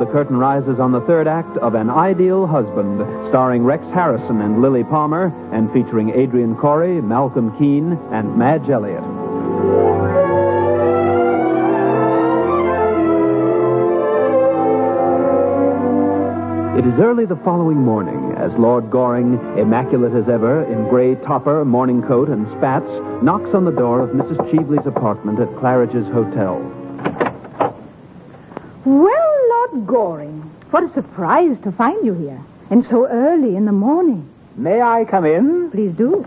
the curtain rises on the third act of An Ideal Husband, starring Rex Harrison and Lily Palmer, and featuring Adrian Corey, Malcolm Keane, and Madge Elliott. It is early the following morning as Lord Goring, immaculate as ever, in gray topper, morning coat, and spats, knocks on the door of Mrs. Cheevely's apartment at Claridge's Hotel. Well, Lord Goring, what a surprise to find you here, and so early in the morning. May I come in? Please do.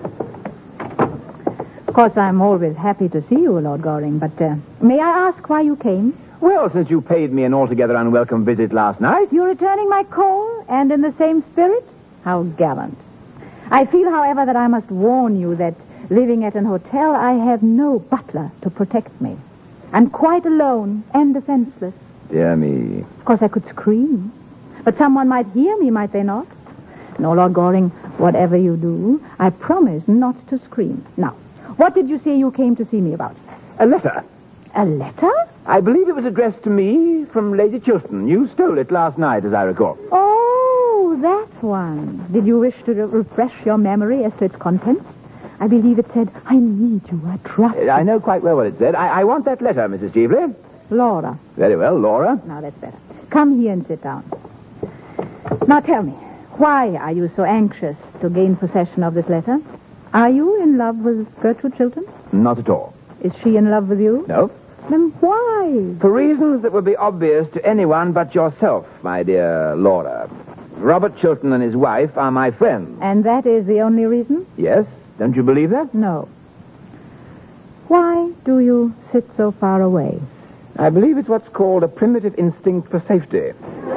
Of course, I'm always happy to see you, Lord Goring, but may I ask why you came? Well, since you paid me an altogether unwelcome visit last night. You're returning my call, and in the same spirit? How gallant. I feel, however, that I must warn you that living at an hotel, I have no butler to protect me. I'm quite alone and defenseless. Dear me. Of course, I could scream. But someone might hear me, might they not? No, Lord Goring, whatever you do, I promise not to scream. Now, what did you say you came to see me about? A letter. A letter? I believe it was addressed to me from Lady Chiltern. You stole it last night, as I recall. Oh, that one. Did you wish to refresh your memory as to its contents? I believe it said, I need you, I trust you. I know quite well what it said. I want that letter, Mrs. Cheevely. Laura. Very well, Laura. Now, that's better. Come here and sit down. Now, tell me, why are you so anxious to gain possession of this letter? Are you in love with Gertrude Chiltern? Not at all. Is she in love with you? No. Then why? For reasons that would be obvious to anyone but yourself, my dear Laura. Robert Chiltern and his wife are my friends. And that is the only reason? Yes. Don't you believe that? No. Why do you sit so far away? I believe it's what's called a primitive instinct for safety.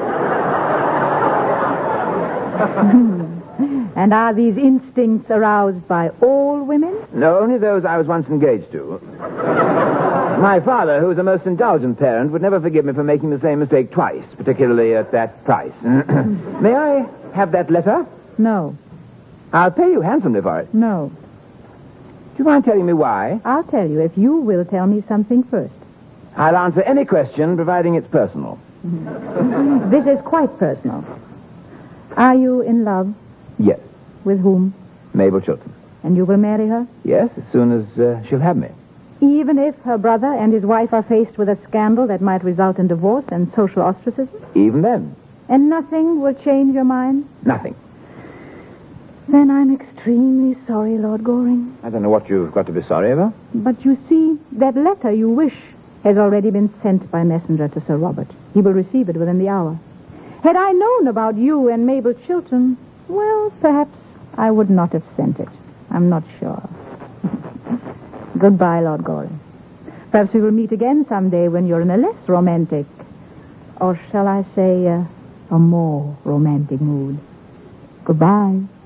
And are these instincts aroused by all women? No, only those I was once engaged to. My father, who was a most indulgent parent, would never forgive me for making the same mistake twice, particularly at that price. May I have that letter? No. I'll pay you handsomely for it. No. Do you mind telling me why? I'll tell you if you will tell me something first. I'll answer any question, providing it's personal. This is quite personal. Are you in love? Yes. With whom? Mabel Chiltern. And you will marry her? Yes, as soon as she'll have me. Even if her brother and his wife are faced with a scandal that might result in divorce and social ostracism? Even then. And nothing will change your mind? Nothing. Then I'm extremely sorry, Lord Goring. I don't know what you've got to be sorry about. But you see, that letter you wish has already been sent by messenger to Sir Robert. He will receive it within the hour. Had I known about you and Mabel Chiltern, well, perhaps I would not have sent it. I'm not sure. Goodbye, Lord Goring. Perhaps we will meet again someday when you're in a less romantic, or shall I say, a more romantic mood. Goodbye.